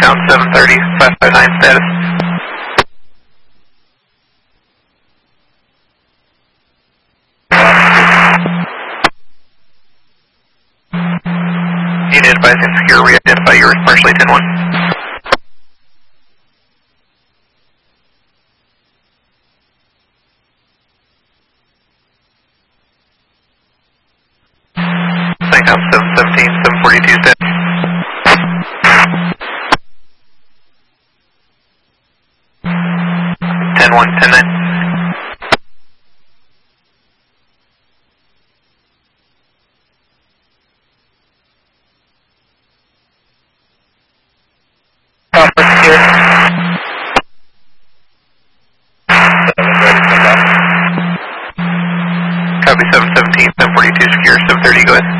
Count 730, 559 status. Unit advising secure, re-identify yours, partially 10-1. Count 717, 742 status. 10-1, 10-9. Copy 717, 742 secure, 730, go ahead.